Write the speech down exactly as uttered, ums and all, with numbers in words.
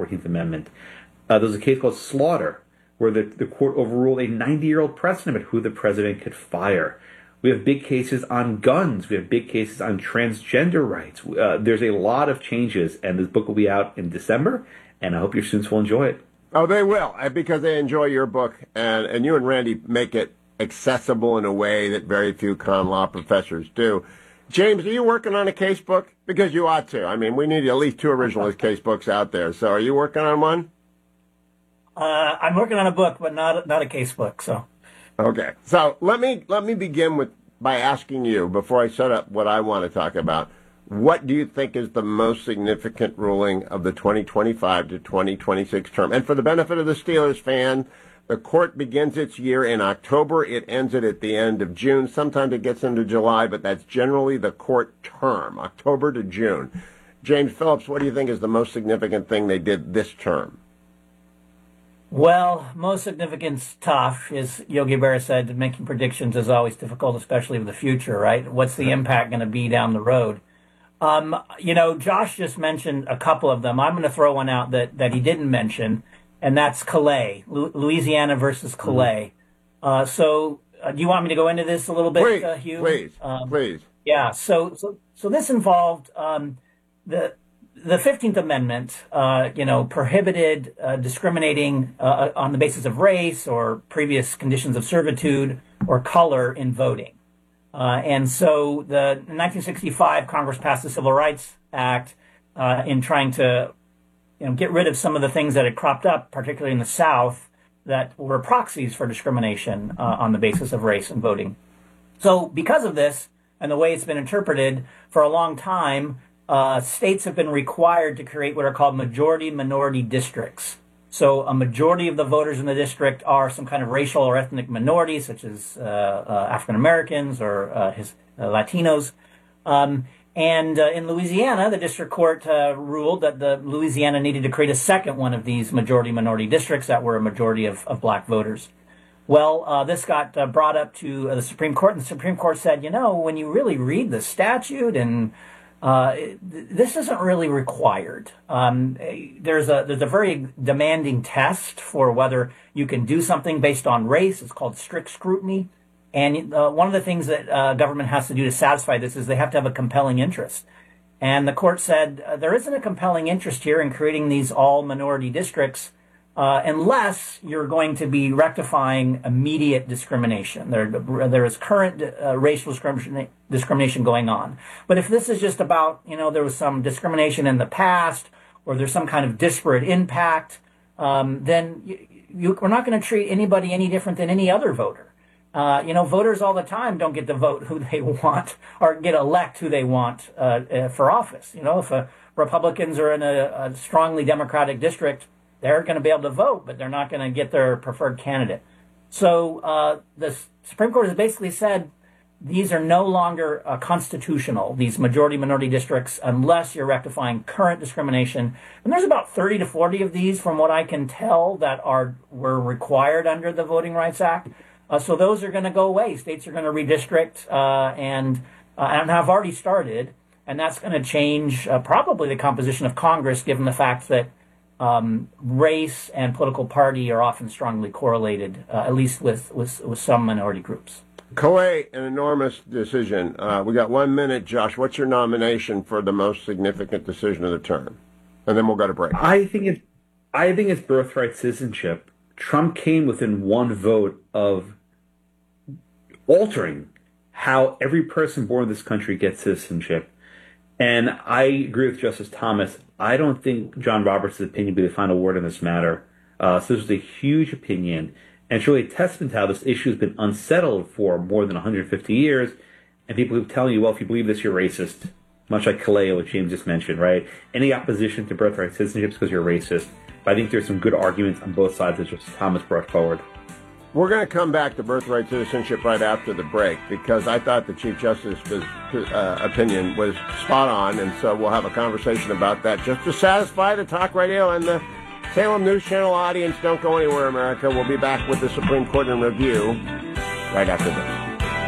fourteenth Amendment. Uh, there was a case called Slaughter, where the, the court overruled a ninety-year-old precedent about who the president could fire. We have big cases on guns. We have big cases on transgender rights. Uh, there's a lot of changes, and this book will be out in December, and I hope your students will enjoy it. Oh, they will, because they enjoy your book, and, and you and Randy make it accessible in a way that very few con law professors do. James, are you working on a case book? Because you ought to. I mean, we need at least two originalist case books out there. So are you working on one? Uh, I'm working on a book, but not not a case book. So, okay. So let me let me begin with by asking you, before I set up what I want to talk about, what do you think is the most significant ruling of the twenty twenty-five to twenty twenty-six term? And for the benefit of the Steelers fan, the court begins its year in October. It ends it at the end of June. Sometimes it gets into July, but that's generally the court term, October to June. James Phillips, what do you think is the most significant thing they did this term? Well, most significant's tough, as Yogi Berra said. Making predictions is always difficult, especially with the future, right? What's the impact going to be down the road? Um, you know, Josh just mentioned a couple of them. I'm going to throw one out that, that he didn't mention, and that's Calais, Lu- Louisiana versus Calais. Mm-hmm. Uh, so uh, do you want me to go into this a little bit, please, uh, Hugh? Please, um, please. Yeah, so, so, so this involved um, the... The fifteenth Amendment, uh, you know, prohibited uh, discriminating uh, on the basis of race or previous conditions of servitude or color in voting. Uh, and so the in nineteen sixty-five, Congress passed the Civil Rights Act uh, in trying to, you know, get rid of some of the things that had cropped up, particularly in the South, that were proxies for discrimination uh, on the basis of race and voting. So because of this and the way it's been interpreted for a long time, Uh, states have been required to create what are called majority-minority districts. So a majority of the voters in the district are some kind of racial or ethnic minority, such as uh, uh, African Americans or uh, his, uh, Latinos. Um, and uh, in Louisiana, the district court uh, ruled that the Louisiana needed to create a second one of these majority-minority districts that were a majority of, of black voters. Well, uh, this got uh, brought up to uh, the Supreme Court, and the Supreme Court said, you know, when you really read the statute and Uh, this isn't really required. Um, there's a there's a very demanding test for whether you can do something based on race. It's called strict scrutiny. And uh, one of the things that uh, government has to do to satisfy this is they have to have a compelling interest. And the court said uh, there isn't a compelling interest here in creating these all minority districts uh, unless you're going to be rectifying immediate discrimination. There, there is current uh, racial discrimination, discrimination going on. But if this is just about, you know, there was some discrimination in the past or there's some kind of disparate impact, um, then you, you, we're not going to treat anybody any different than any other voter. Uh, you know, voters all the time don't get to vote who they want or get elect who they want uh, uh, for office. You know, if uh, Republicans are in a, a strongly Democratic district, they're going to be able to vote, but they're not going to get their preferred candidate. So uh, the Supreme Court has basically said these are no longer uh, constitutional, these majority-minority districts, unless you're rectifying current discrimination. And there's about thirty to forty of these, from what I can tell, that are were required under the Voting Rights Act. Uh, so those are going to go away. States are going to redistrict uh, and, uh, and have already started. And that's going to change uh, probably the composition of Congress, given the fact that um, race and political party are often strongly correlated, uh, at least with, with, with some minority groups. Calais, an enormous decision. Uh, we got one minute, Josh. What's your nomination for the most significant decision of the term? And then we'll go to break. I think it's, I think it's birthright citizenship. Trump came within one vote of altering how every person born in this country gets citizenship. And I agree with Justice Thomas. I don't think John Roberts' opinion will be the final word on this matter. Uh, so this was a huge opinion. And it's really a testament to how this issue has been unsettled for more than one hundred fifty years. And people who tell you, well, if you believe this, you're racist. Much like Calais, which James just mentioned, right? Any opposition to birthright citizenship is because you're racist. But I think there's some good arguments on both sides that Justice Thomas brought forward. We're going to come back to birthright citizenship right after the break, because I thought the Chief Justice's uh, opinion was spot on, and so we'll have a conversation about that just to satisfy the Talk Radio and the Salem News Channel audience. Don't go anywhere, America. We'll be back with the Supreme Court in review right after this.